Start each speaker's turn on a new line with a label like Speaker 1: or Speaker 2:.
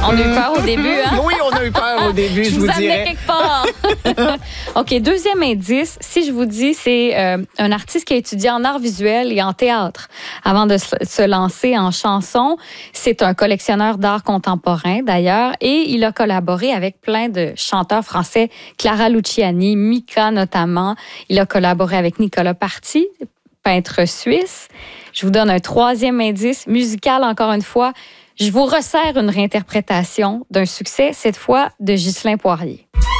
Speaker 1: On a eu peur au début, hein?
Speaker 2: Oui, on a eu peur au début, je vous dirais.
Speaker 1: quelque part. OK, deuxième indice. Si je vous dis, c'est un artiste qui a étudié en art visuel et en théâtre avant de se lancer en chanson. C'est un collectionneur d'art contemporain, d'ailleurs, et il a collaboré avec plein de chanteurs français, Clara Luciani, Mika notamment. Il a collaboré avec Nicolas Party, peintre suisse. Je vous donne un troisième indice, musical encore une fois. Je vous resserre une réinterprétation d'un succès, cette fois de Ghislain Poirier.